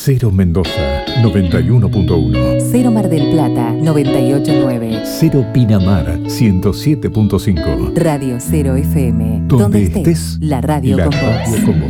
Cero Mendoza, 91.1. Cero Mar del Plata, 98.9. Cero Pinamar, 107.5. Radio Cero FM. Donde estés, la radio la con vos. radio con vos.